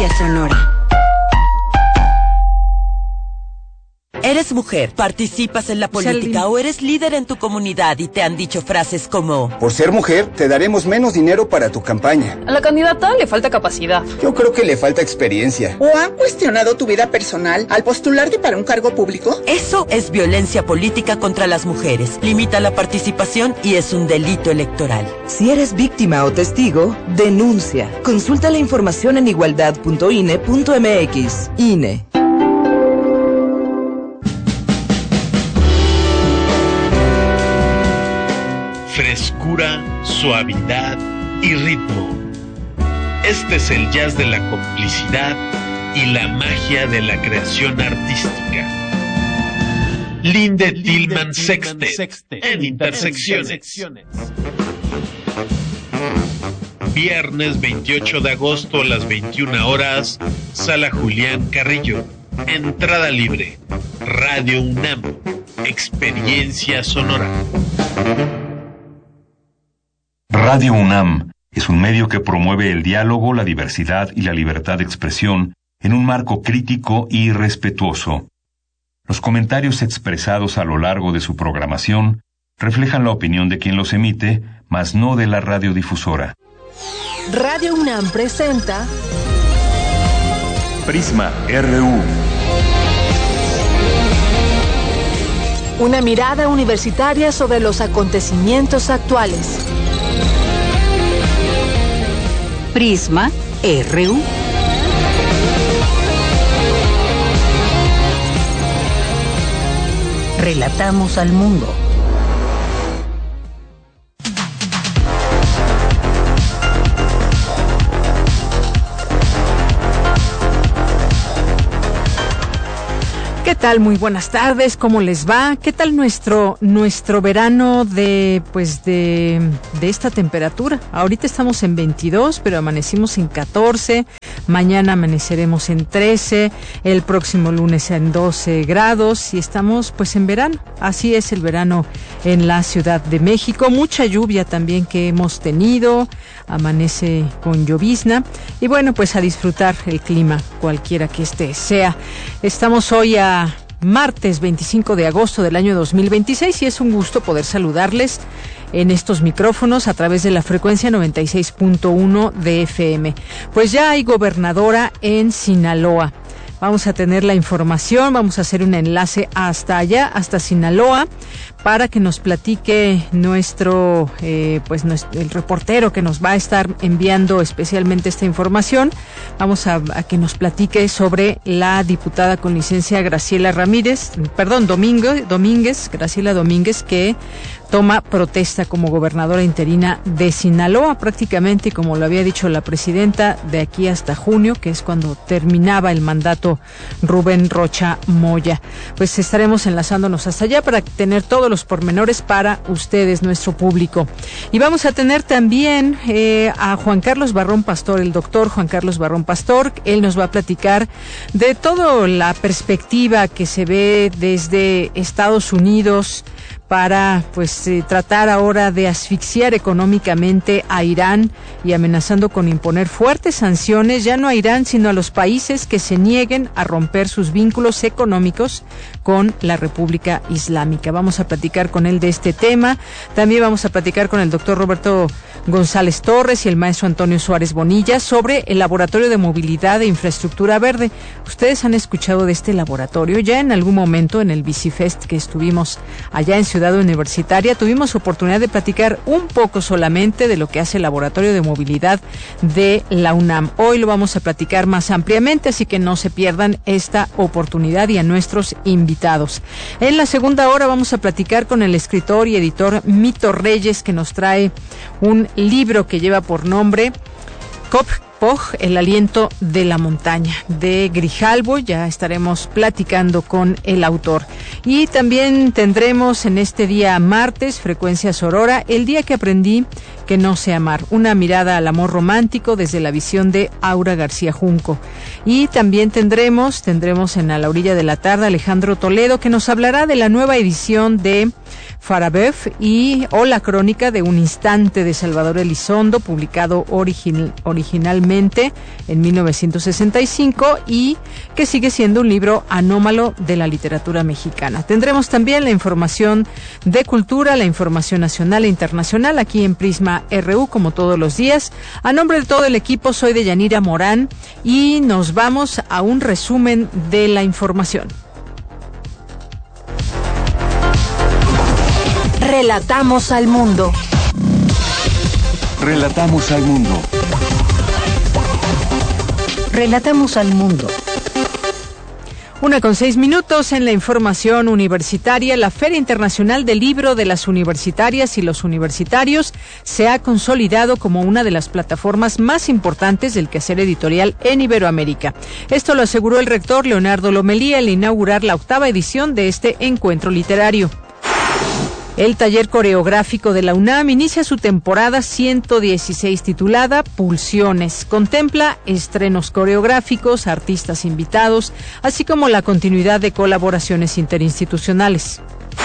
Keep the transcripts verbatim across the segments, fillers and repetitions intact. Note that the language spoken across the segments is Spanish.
Experiencia sonora. Eres mujer, participas en la política o eres líder en tu comunidad y te han dicho frases como: por ser mujer, te daremos menos dinero para tu campaña. A la candidata le falta capacidad. Yo creo que le falta experiencia. ¿O han cuestionado tu vida personal al postularte para un cargo público? Eso es violencia política contra las mujeres. Limita la participación y es un delito electoral. Si eres víctima o testigo, denuncia. Consulta la información en igualdad punto i n e punto m x. I N E. Frescura, suavidad y ritmo. Este es el jazz de la complicidad y la magia de la creación artística. Linde Tillman Sextet en Intersecciones. Viernes veintiocho de agosto a las veintiuna horas, Sala Julián Carrillo. Entrada libre. Radio UNAM. Experiencia sonora. Radio UNAM es un medio que promueve el diálogo, la diversidad y la libertad de expresión en un marco crítico y respetuoso. Los comentarios expresados a lo largo de su programación reflejan la opinión de quien los emite, mas no de la radiodifusora. Radio UNAM presenta Prisma R U. Una mirada universitaria sobre los acontecimientos actuales. Prisma R U. Relatamos al mundo. ¿Qué tal? Muy buenas tardes, ¿cómo les va? ¿Qué tal nuestro nuestro verano de pues de de esta temperatura? Ahorita estamos en veintidós, pero amanecimos en catorce, mañana amaneceremos en trece, el próximo lunes en doce grados y estamos pues en verano. Así es el verano en la Ciudad de México, mucha lluvia también que hemos tenido, amanece con llovizna y bueno, pues a disfrutar el clima cualquiera que este sea. Estamos hoy a martes veinticinco de agosto del año dos mil veintiséis y es un gusto poder saludarles en estos micrófonos a través de la frecuencia noventa y seis punto uno de F M. Pues ya hay gobernadora en Sinaloa. Vamos a tener la información, vamos a hacer un enlace hasta allá, hasta Sinaloa, para que nos platique nuestro, eh, pues nuestro, el reportero que nos va a estar enviando especialmente esta información. Vamos a, a que nos platique sobre la diputada con licencia Graciela Ramírez, perdón, Domingo, Domínguez, Graciela Domínguez, que toma protesta como gobernadora interina de Sinaloa, prácticamente, como lo había dicho la presidenta, de aquí hasta junio, que es cuando terminaba el mandato Rubén Rocha Moya. Pues estaremos enlazándonos hasta allá para tener todos los pormenores para ustedes, nuestro público. Y vamos a tener también eh, a Juan Carlos Barrón Pastor, el doctor Juan Carlos Barrón Pastor. Él nos va a platicar de toda la perspectiva que se ve desde Estados Unidos para pues eh, tratar ahora de asfixiar económicamente a Irán y amenazando con imponer fuertes sanciones, ya no a Irán, sino a los países que se nieguen a romper sus vínculos económicos con la República Islámica. Vamos a platicar con él de este tema. También vamos a platicar con el doctor Roberto González Torres y el maestro Antonio Suárez Bonilla sobre el Laboratorio de Movilidad e Infraestructura Verde. ¿Ustedes han escuchado de este laboratorio? Ya en algún momento en el Bicifest que estuvimos allá en Ciudad Universitaria, tuvimos oportunidad de platicar un poco solamente de lo que hace el Laboratorio de Movilidad de la UNAM. Hoy lo vamos a platicar más ampliamente, así que no se pierdan esta oportunidad y a nuestros invitados. En la segunda hora vamos a platicar con el escritor y editor Mito Reyes, que nos trae un libro que lleva por nombre Cop El aliento de la montaña, de Grijalvo. Ya estaremos platicando con el autor. Y también tendremos en este día martes, Frecuencia Sorora, el día que aprendí que no sé amar, una mirada al amor romántico desde la visión de Aura García Junco. Y también tendremos, tendremos en A la orilla de la tarde Alejandro Toledo, que nos hablará de la nueva edición de Farabeuf y o la crónica de un instante de Salvador Elizondo, publicado origin, originalmente originalmente en mil novecientos sesenta y cinco y que sigue siendo un libro anómalo de la literatura mexicana. Tendremos también la información de cultura, la información nacional e internacional aquí en Prisma R U como todos los días. A nombre de todo el equipo soy Deyanira Morán y nos vamos a un resumen de la información. Relatamos al mundo. Relatamos al mundo. Relatamos al mundo. Una con seis minutos en la información universitaria. La Feria Internacional del Libro de las Universitarias y los Universitarios se ha consolidado como una de las plataformas más importantes del quehacer editorial en Iberoamérica. Esto lo aseguró el rector Leonardo Lomelí al inaugurar la octava edición de este encuentro literario. El taller coreográfico de la UNAM inicia su temporada ciento dieciséis titulada Pulsiones. Contempla estrenos coreográficos, artistas invitados, así como la continuidad de colaboraciones interinstitucionales.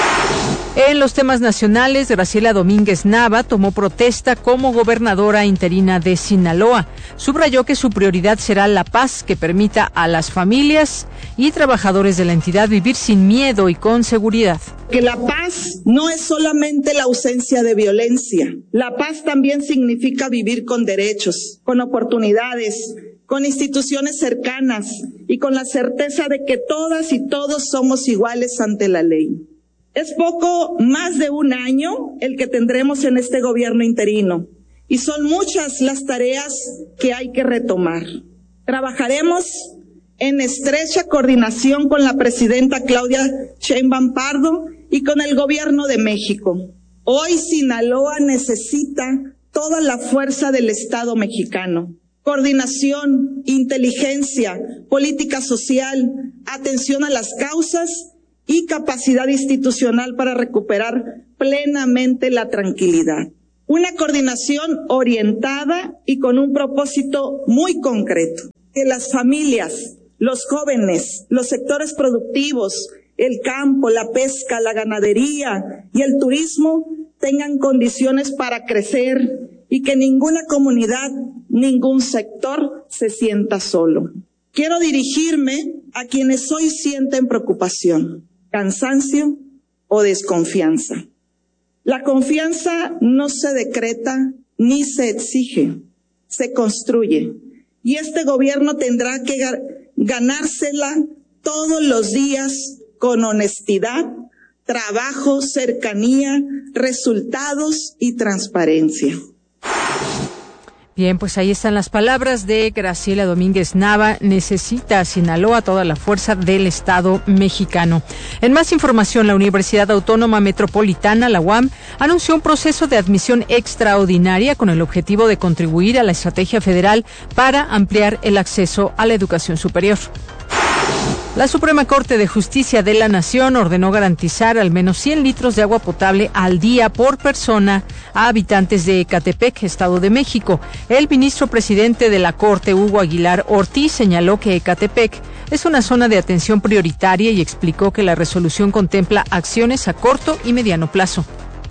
En los temas nacionales, Graciela Domínguez Nava tomó protesta como gobernadora interina de Sinaloa. Subrayó que su prioridad será la paz que permita a las familias y trabajadores de la entidad vivir sin miedo y con seguridad. Que la paz no es solamente la ausencia de violencia. La paz también significa vivir con derechos, con oportunidades, con instituciones cercanas y con la certeza de que todas y todos somos iguales ante la ley. Es poco más de un año el que tendremos en este gobierno interino y son muchas las tareas que hay que retomar. Trabajaremos en estrecha coordinación con la presidenta Claudia Sheinbaum Pardo y con el gobierno de México. Hoy Sinaloa necesita toda la fuerza del Estado mexicano. Coordinación, inteligencia, política social, atención a las causas y capacidad institucional para recuperar plenamente la tranquilidad. Una coordinación orientada y con un propósito muy concreto. Que las familias, los jóvenes, los sectores productivos, el campo, la pesca, la ganadería y el turismo tengan condiciones para crecer y que ninguna comunidad, ningún sector se sienta solo. Quiero dirigirme a quienes hoy sienten preocupación, cansancio o desconfianza. La confianza no se decreta ni se exige, se construye. Y este gobierno tendrá que ganársela todos los días con honestidad, trabajo, cercanía, resultados y transparencia. Bien, pues ahí están las palabras de Graciela Domínguez Nava. Necesita Sinaloa toda la fuerza del Estado mexicano. En más información, la Universidad Autónoma Metropolitana, la U A M, anunció un proceso de admisión extraordinaria con el objetivo de contribuir a la estrategia federal para ampliar el acceso a la educación superior. La Suprema Corte de Justicia de la Nación ordenó garantizar al menos cien litros de agua potable al día por persona a habitantes de Ecatepec, Estado de México. El ministro presidente de la Corte, Hugo Aguilar Ortiz, señaló que Ecatepec es una zona de atención prioritaria y explicó que la resolución contempla acciones a corto y mediano plazo.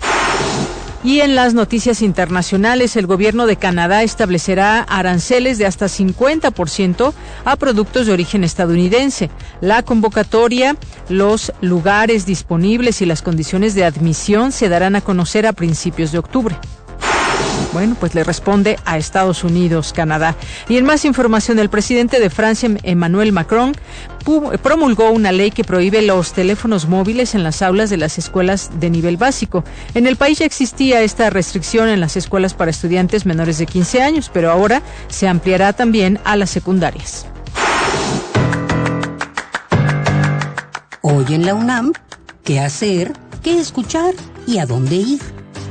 Y en las noticias internacionales, el gobierno de Canadá establecerá aranceles de hasta cincuenta por ciento a productos de origen estadounidense. La convocatoria, los lugares disponibles y las condiciones de admisión se darán a conocer a principios de octubre. Bueno, pues le responde a Estados Unidos, Canadá. Y en más información, el presidente de Francia, Emmanuel Macron, promulgó una ley que prohíbe los teléfonos móviles en las aulas de las escuelas de nivel básico. En el país ya existía esta restricción en las escuelas para estudiantes menores de quince años, pero ahora se ampliará también a las secundarias. Hoy en la UNAM, ¿qué hacer? ¿Qué escuchar? ¿Y a dónde ir?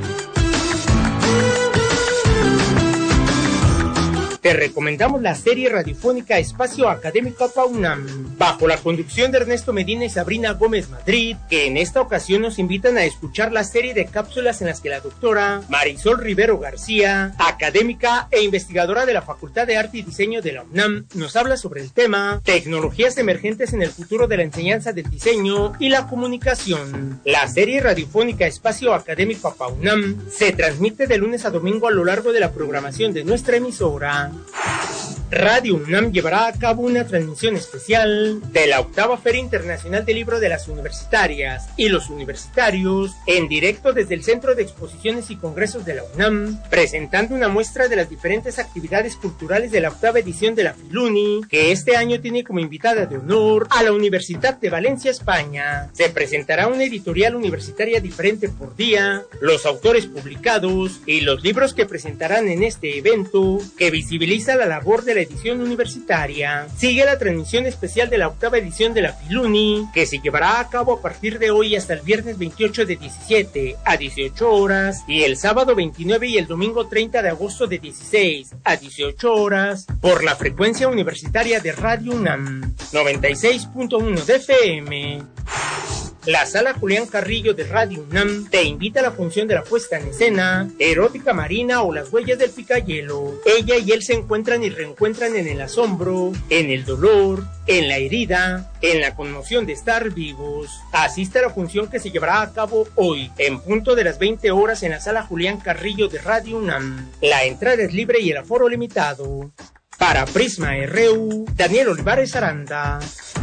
Te recomendamos la serie radiofónica Espacio Académico PAUNAM, bajo la conducción de Ernesto Medina y Sabrina Gómez Madrid, que en esta ocasión nos invitan a escuchar la serie de cápsulas en las que la doctora Marisol Rivero García, académica e investigadora de la Facultad de Arte y Diseño de la UNAM, nos habla sobre el tema Tecnologías emergentes en el futuro de la enseñanza del diseño y la comunicación. La serie radiofónica Espacio Académico PAUNAM se transmite de lunes a domingo a lo largo de la programación de nuestra emisora. Radio UNAM llevará a cabo una transmisión especial de la octava Feria Internacional del Libro de las Universitarias y los Universitarios en directo desde el Centro de Exposiciones y Congresos de la UNAM, presentando una muestra de las diferentes actividades culturales de la octava edición de la Filuni, que este año tiene como invitada de honor a la Universidad de Valencia, España. Se presentará una editorial universitaria diferente por día, los autores publicados y los libros que presentarán en este evento, que visibiliza la labor de la edición universitaria. Sigue la transmisión especial de la octava edición de la Filuni, que se llevará a cabo a partir de hoy hasta el viernes veintiocho de diecisiete a dieciocho horas y el sábado veintinueve y el domingo treinta de agosto de dieciséis a dieciocho horas por la frecuencia universitaria de Radio UNAM noventa y seis punto uno de F M. La Sala Julián Carrillo de Radio UNAM te invita a la función de la puesta en escena Erótica Marina o Las Huellas del Picayelo. Ella y él se encuentran y reencuentran en el asombro, en el dolor, en la herida, en la conmoción de estar vivos. Asiste a la función que se llevará a cabo hoy, en punto de las veinte horas en la Sala Julián Carrillo de Radio UNAM. La entrada es libre y el aforo limitado. Para Prisma R U, Daniel Olivares Aranda.